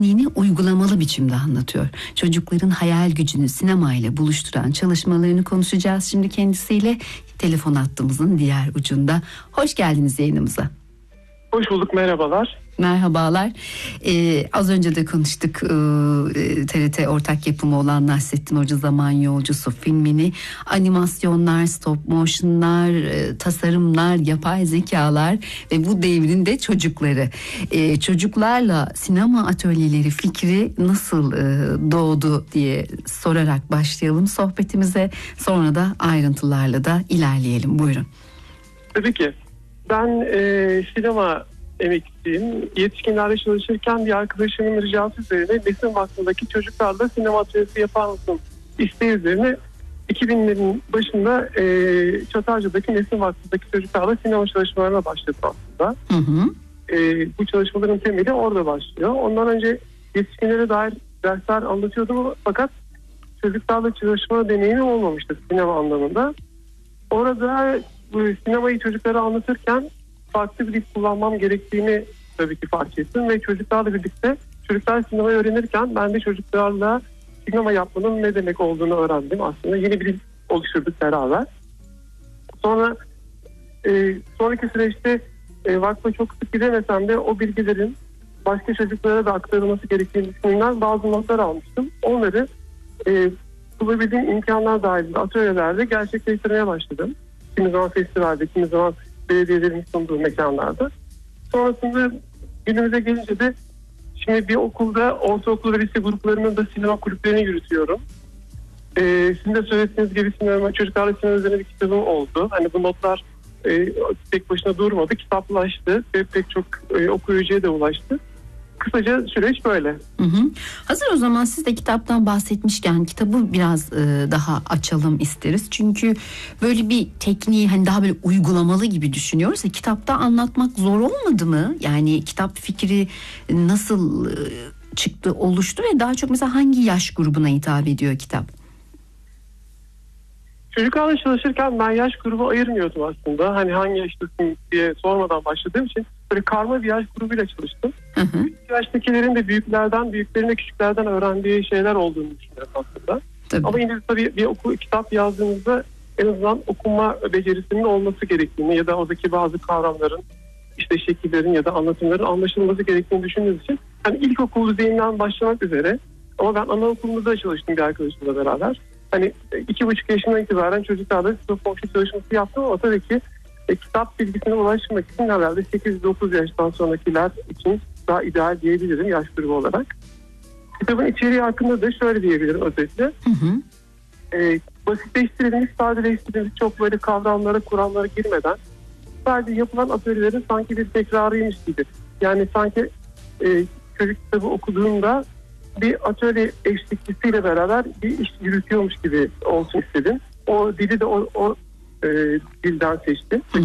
Yeni uygulamalı biçimde anlatıyor. Çocukların hayal gücünü sinemayla buluşturan çalışmalarını konuşacağız şimdi kendisiyle. Telefon hattımızın diğer ucunda. Hoş geldiniz yayınımıza. Hoş bulduk, merhabalar. Merhabalar. Az önce de konuştuk TRT ortak yapımı olan Nasrettin Hoca Zaman Yolcusu filmini. Animasyonlar, stop motionlar, tasarımlar, yapay zekalar ve bu devrin de çocukları. Çocuklarla sinema atölyeleri fikri nasıl doğdu diye sorarak başlayalım sohbetimize. Sonra da ayrıntılarla da ilerleyelim. Buyurun. Tabii ki. Ben sinema emekliyim. Yetişkinlerle çalışırken bir arkadaşımın ricası üzerine Nesin Vakfı'ndaki çocuklarla sinema atölyesi yapar mısın isteği üzerine 2000'lerin başında Çatalca'daki Nesin Vakfı'ndaki çocuklarla sinema çalışmalarına başladım aslında. Hı hı. Bu çalışmaların temeli orada başlıyor. Ondan önce yetişkinlere dair dersler anlatıyordum fakat çocuklarla çalışma deneyimi olmamıştı sinema anlamında. Orada bu sinemayı çocuklara anlatırken farklı bir dil kullanmam gerektiğini tabii ki fark ettim ve çocuklarla birlikte çocuklar sinemayı öğrenirken ben de çocuklarla sinema yapmanın ne demek olduğunu öğrendim. Aslında yeni bir dil oluşturduk beraber. Sonra sonraki süreçte vakfa çok sık gidemesem de o bilgilerin başka çocuklara da aktarılması gerektiğini düşündüğümden bazı notlar almıştım. Onları bulabildiğim imkanlar dahilinde atölyelerde gerçekleştirmeye başladım. Kimi zaman festivalde, kimi zaman belediyelerin sunduğu mekanlarda. Sonrasında günümüze gelince de şimdi bir okulda ortaokul ve lise gruplarının da sinema kulüplerini yürütüyorum. Sizin de söylediğiniz gibi çocuklarla sinema üzerine bir kitabım oldu. Hani bu notlar tek başına durmadı, kitaplaştı ve pek çok okuyucuya da ulaştı. Kısaca süreç böyle. Hı hı. Hazır o zaman siz de kitaptan bahsetmişken kitabı biraz daha açalım isteriz. Çünkü böyle bir tekniği hani daha böyle uygulamalı gibi düşünüyoruz. Kitapta anlatmak zor olmadı mı? Yani kitap fikri nasıl çıktı, oluştu ve daha çok mesela hangi yaş grubuna hitap ediyor kitap? Çocuklarla çalışırken ben yaş grubu ayırmıyordum aslında. Hani hangi yaştasın diye sormadan başladığım için böyle karma bir yaş grubuyla çalıştım. Hı hı. Yaştakilerin de büyüklerin de küçüklerden öğrendiği şeyler olduğunu düşünüyorum aslında. Tabii. Ama yine tabii bir kitap yazdığınızda en azından okuma becerisinin olması gerektiğini ya da oradaki bazı kavramların, işte şekillerin ya da anlatımların anlaşılması gerektiğini düşündüğünüz için hani ilkokul düzeyinden başlamak üzere ama ben anaokulunda da çalıştım bir arkadaşımla beraber. Hani 2,5 yaşından itibaren çocuklarla stop motion çalışması yaptım ama tabii ki kitap bilgisine ulaşmak için herhalde 8-9 yaştan sonrakiler için daha ideal diyebilirim yaş grubu olarak. Kitabın içeriği hakkında da şöyle diyebilirim özetle. Hı hı. Basitleştirilmiş, sadeleştirilmiş çok böyle kavramlara, kuramlara girmeden sadece yapılan atölyelerin sanki bir tekrarıymış gibi. Yani sanki çocuk kitabı okuduğumda bir atölye eşlikçisiyle beraber bir iş yürütüyormuş gibi olsun istedim. O dili de o dilden seçtim. Hı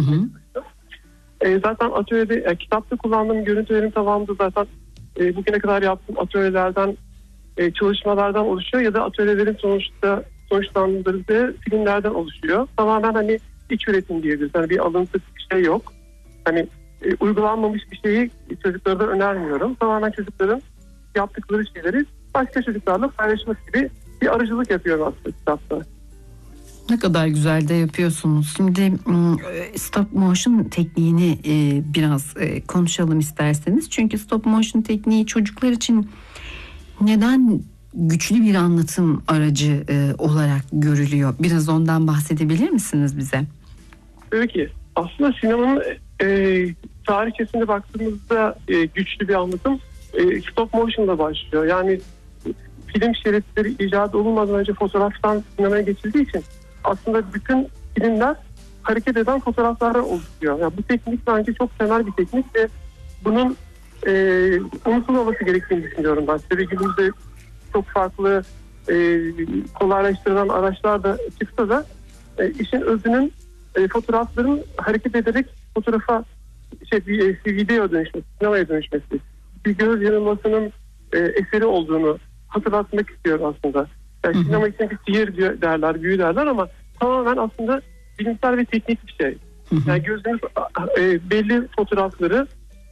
hı. Zaten atölyede kitapta kullandığım görüntülerin tamamı da zaten bugüne kadar yaptığım atölyelerden çalışmalardan oluşuyor ya da atölyelerin sonuçlandığı filmlerden oluşuyor. Tamamen hani iç üretim diyebiliriz. Yani bir alıntı bir şey yok. Hani uygulanmamış bir şeyi çocuklara da önermiyorum. Tamamen çocukların yaptıkları şeyleri başka çocuklarla paylaşmak gibi bir aracılık yapıyorum aslında kitapta. Ne kadar güzel de yapıyorsunuz. Şimdi stop motion tekniğini biraz konuşalım isterseniz. Çünkü stop motion tekniği çocuklar için neden güçlü bir anlatım aracı olarak görülüyor? Biraz ondan bahsedebilir misiniz bize? Tabii ki. Aslında sinemanın tarihçesine baktığımızda güçlü bir anlatım stop motion'la başlıyor. Yani film şeritleri icat olunmadan önce fotoğraftan sinemaya geçildiği için aslında bütün filmler hareket eden fotoğraflardan oluşuyor. Yani bu teknik bence çok temel bir teknik ve bunun unutulmaması gerektiğini düşünüyorum ben. Tabii günümüzde çok farklı kolaylaştırılan araçlar da çıksa da işin özünün fotoğrafların hareket ederek fotoğrafa videoya dönüşmesi, sinemaya dönüşmesi, bir göz yanılmasının eseri olduğunu hatırlatmak istiyorum aslında. Yani sinema için bir sihir derler, büyü derler ama tamamen aslında bilimsel ve teknik bir şey. Yani gözünüz belli fotoğrafları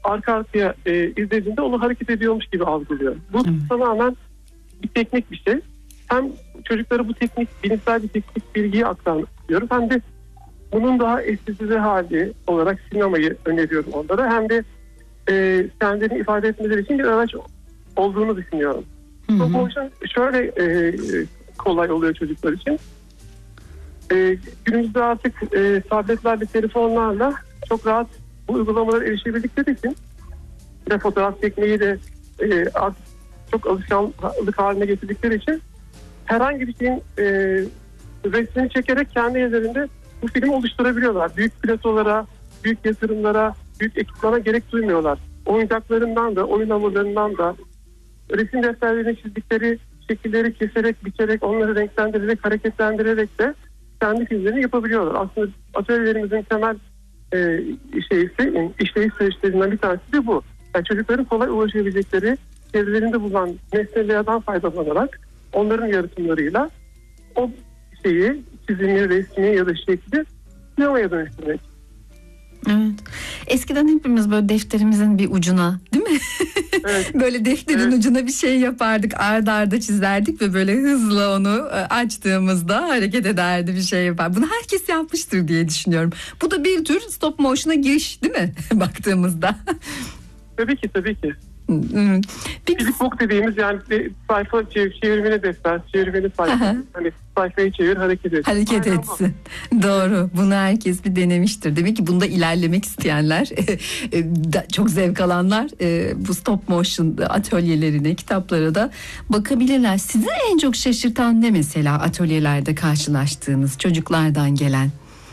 arka arkaya izlediğinde onu hareket ediyormuş gibi algılıyor. Bu tamamen bir teknik bir şey. Hem çocuklara bu bilimsel bir teknik bilgiyi aktarmak istiyorum. Hem de bunun daha estetize hali olarak sinemayı öneriyorum onlara. Hem de kendilerini ifade etmeleri için bir araç olduğunu düşünüyorum. Stop motion şöyle kolay oluyor çocuklar için. Günümüzde artık tabletlerle, telefonlarla çok rahat bu uygulamalara erişebildikleri için ve fotoğraf çekmeyi de artık çok alışkanlık haline getirdikleri için herhangi bir şeyin resmini çekerek kendi ellerinde bu filmi oluşturabiliyorlar. Büyük platolara, büyük yatırımlara, büyük ekipmana gerek duymuyorlar. Oyuncaklarından da, oyun hamurlarından da, resim defterlerine çizdikleri şekilleri keserek, biçerek, onları renklendirerek, hareketlendirerek de kendi filmlerini yapabiliyorlar. Aslında atölyelerimizin temel işleyiş süreçlerinden bir tanesi de bu. Yani çocukların kolay ulaşabilecekleri çevrelerinde bulunan nesnelerden faydalanarak onların yaratımlarıyla o şeyi, çizimi, resmi ya da şekli sinemaya dönüştürmek. Evet. Eskiden hepimiz böyle defterimizin bir ucuna, değil mi? Evet. Böyle defterin ucuna bir şey yapardık, arda arda çizerdik ve böyle hızla onu açtığımızda hareket ederdi, bir şey yapar. Bunu herkes yapmıştır diye düşünüyorum. Bu da bir tür stop motion'a giriş, değil mi? Baktığımızda. Tabii ki. Peki. Flipbook dediğimiz, yani sayfa çevirmeli defter, çevirmeli sayfa. Hani sayfayı çevir, hareket et. Hareket aynen etsin. Doğru. Bunu herkes bir denemiştir. Demek ki bunda ilerlemek isteyenler, çok zevk alanlar bu stop motion atölyelerine, kitaplara da bakabilirler. Sizi en çok şaşırtan ne mesela atölyelerde karşılaştığınız çocuklardan gelen?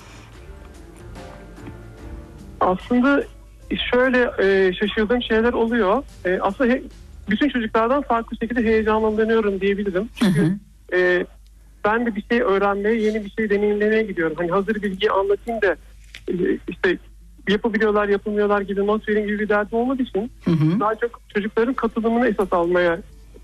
Aslında şöyle şaşırdığım şeyler oluyor. Aslında bütün çocuklardan farklı şekilde heyecanlanıyorum diyebilirim. Çünkü ben de bir şey öğrenmeye, yeni bir şey deneyimlemeye gidiyorum. Hani hazır bilgiyi anlatayım da işte yapabiliyorlar, yapamıyorlar gibi not vereyim gibi bir derdim olmadığı için daha çok çocukların katılımını esas almayı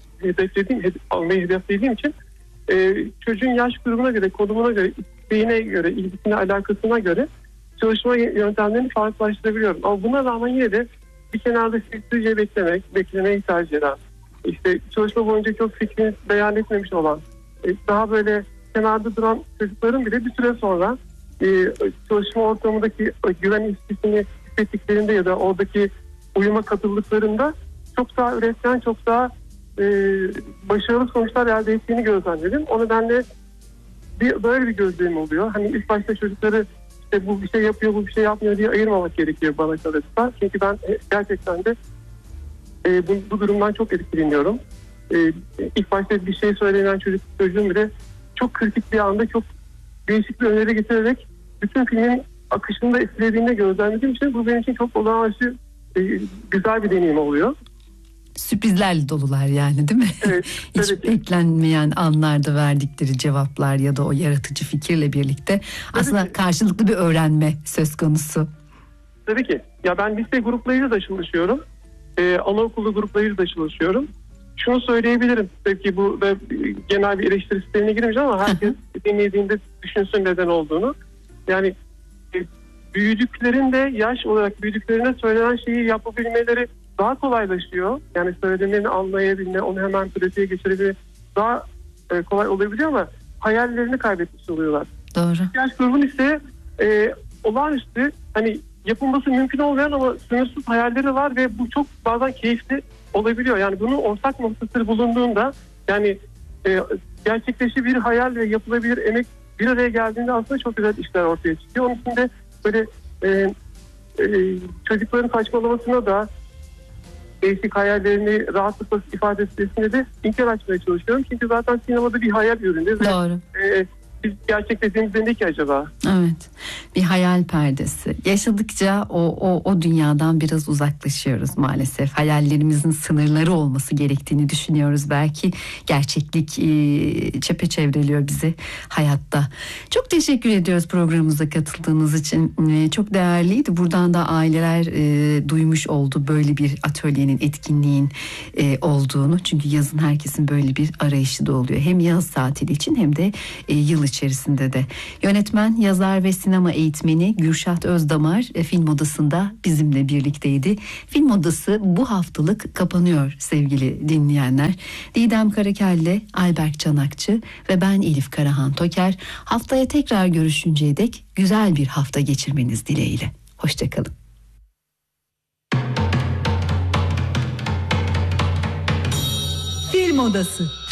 hedeflediğim için çocuğun yaş grubuna göre, konumuna göre, isteğine göre, ilgisine, alakasına göre çalışma yöntemlerini farklılaştırabiliyorum. Ama buna rağmen yine de bir kenarda sessizce beklemeyi tercih eden, işte çalışma boyunca çok fikrini beyan etmemiş olan, daha böyle kenarda duran çocukların bile bir süre sonra çalışma ortamındaki güven ilişkisini hissettiklerinde ya da oradaki uyuma katıldıklarında çok daha üretken, çok daha başarılı sonuçlar elde ettiğini gözlemledim. O nedenle böyle bir gözlemim oluyor. Hani ilk başta çocukları İşte bu bir şey yapıyor, bu bir şey yapmıyor diye ayırmamak gerekiyor bana kalırsa. Çünkü ben gerçekten de bu durumdan çok etkileniyorum. İlk başta bir şey söylenen çocuğun bile çok kritik bir anda çok değişik bir öneri getirerek bütün filmin akışını da etkilediğini gözlemlediğim için bu benim için çok olağanüstü güzel bir deneyim oluyor. Sürprizlerle dolular yani, değil mi? Evet, Hiç beklenmeyen anlarda verdikleri cevaplar ya da o yaratıcı fikirle birlikte aslında karşılıklı bir öğrenme söz konusu. Tabii ki. Ya ben lise gruplarıyla da çalışıyorum. Anaokulu gruplarıyla da çalışıyorum. Şunu söyleyebilirim. Belki bu da genel bir eleştiri sistemine girmeyeceğim ama herkes dinlediğinde düşünsün neden olduğunu. Yani büyüdüklerinde, yaş olarak büyüdüklerine söylenen şeyi yapabilmeleri daha kolaylaşıyor. Yani söyleneni anlayabilme, onu hemen pratiğe geçirebilme daha kolay olabiliyor ama hayallerini kaybetmiş oluyorlar. Doğru. Yaş grubun ise olağanüstü, hani yapılması mümkün olmayan ama sınırsız hayalleri var ve bu çok bazen keyifli olabiliyor. Yani bunun ortak noktası bulunduğunda, yani gerçekleşebilir hayal ve yapılabilir emek bir araya geldiğinde aslında çok güzel işler ortaya çıkıyor. Onun için de böyle çocukların saçmalamasına da, değişik hayallerini rahatlıkla ifade etmesine de imkan açmaya çalışıyorum. Çünkü zaten sinemada bir hayal ürünü. Doğru. Biz gerçekleştiğimizde ne ki acaba? Evet. Bir hayal perdesi. Yaşadıkça o dünyadan biraz uzaklaşıyoruz maalesef. Hayallerimizin sınırları olması gerektiğini düşünüyoruz. Belki gerçeklik çepeçevreliyor bizi hayatta. Çok teşekkür ediyoruz programımıza katıldığınız için. Çok değerliydi. Buradan da aileler duymuş oldu böyle bir atölyenin, etkinliğin olduğunu. Çünkü yazın herkesin böyle bir arayışı da oluyor. Hem yaz tatili için hem de yıl içerisinde de. Yönetmen, yazar ve sinema eğitmeni Gürşat Özdamar Film Odası'nda bizimle birlikteydi. Film Odası bu haftalık kapanıyor sevgili dinleyenler. Didem Karakelle, Ayberk Çanakçı ve ben Elif Karahan Toker. Haftaya tekrar görüşünceye dek güzel bir hafta geçirmeniz dileğiyle. Hoşçakalın. Film Odası.